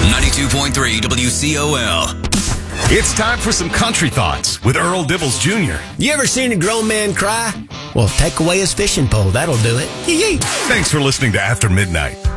92.3 WCOL. It's time for some country thoughts with Earl Dibbles Jr. You ever seen a grown man cry? Well, take away his fishing pole. That'll do it. Yee-yee. Thanks for listening to After Midnight.